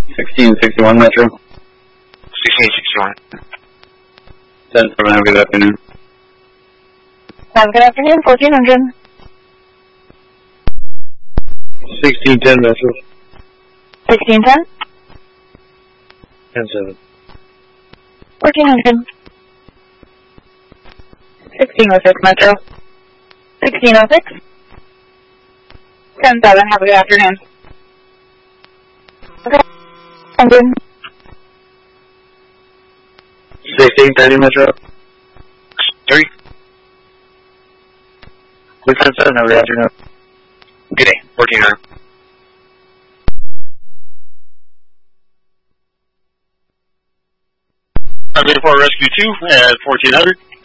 1661 Metro. 1661. 10-7, have a good afternoon. Have a good afternoon, 1400. 1610 Metro. 1610. 10-7. 1400. 1606 Metro. 1606. 10-7, have a good afternoon. Okay. 100. 1630 Metro. 3. With 10-7, have a good afternoon. Good day, 1400. I'm in for Rescue 2 at 1400.